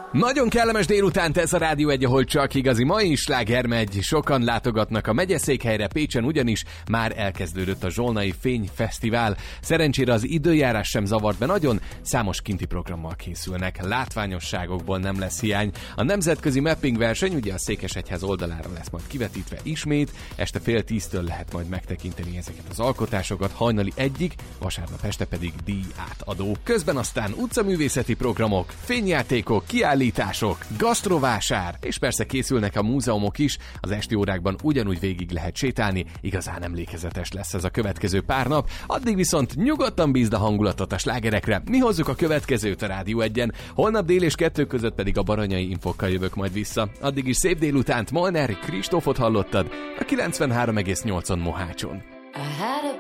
Nagyon kellemes délutánt ez a Rádió 1, ahol csak igazi mai sláger megy. Sokan látogatnak a megyeszékhelyre, Pécsen ugyanis már elkezdődött a Zsolnai Fényfesztivál. Szerencsére az időjárás sem zavart be nagyon, számos kinti programmal készülnek. Látványosságokból nem lesz hiány. A nemzetközi mapping verseny ugye a Székesegyház oldalára lesz majd kivetítve ismét. Este 9:30-től lehet majd megtekinteni ezeket az alkotásokat, hajnali 1-ig, vasárnap este pedig díjátadó. Közben aztán utcaművészeti programok, fényjátékok, kiállítások, gasztrovásár, és persze készülnek a múzeumok is, az esti órákban ugyanúgy végig lehet sétálni, igazán emlékezetes lesz ez a következő pár nap, addig viszont nyugodtan bízd a hangulatot a slágerekre, mi hozzuk a következőt a Rádió 1-en, holnap dél és 2 között pedig a baranyai infokkal jövök majd vissza. Addig is szép délutánt, Molnár Kristófot hallottad a 93,8-on Mohácson.